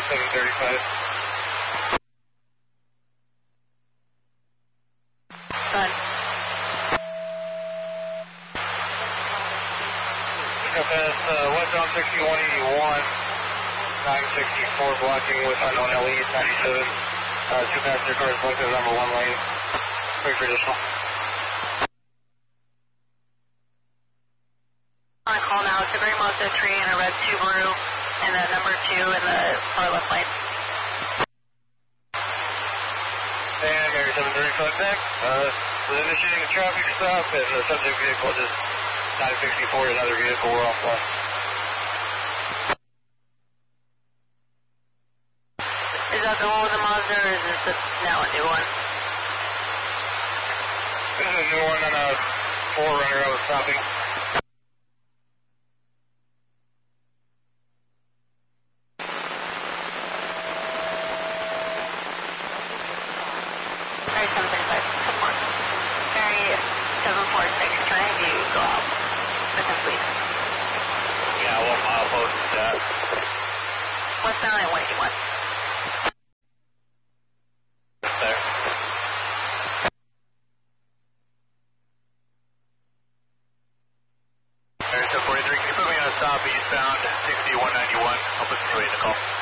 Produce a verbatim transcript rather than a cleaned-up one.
seven thirty-five. Done. Pick up as uh, westbound sixty-one eighty-one, nine sixty-four blocking with unknown L E, ninety-seven. Uh, two passenger cars linked to the number one lane. Very traditional. On call now, it's a gray Mazda three and a red Subaru, and the number two in the far left lane. And Mary seven thirty-five back. Uh, we're initiating a traffic stop, and the subject vehicle is nine sixty-four, another vehicle, we're offline. Is that the one with the Mazda, or is this the, now a new one? This is a new one on a four runner I was stopping. Mary seven thirty-five, come on. Mary seven four six, can I have you go out with him, please? Yeah, what milepost is that? Westbound at one eighty-one. There. Mary seven forty-three, can you put me on a stop eastbound sixty-one ninety-one? I'll put the two eight in the call.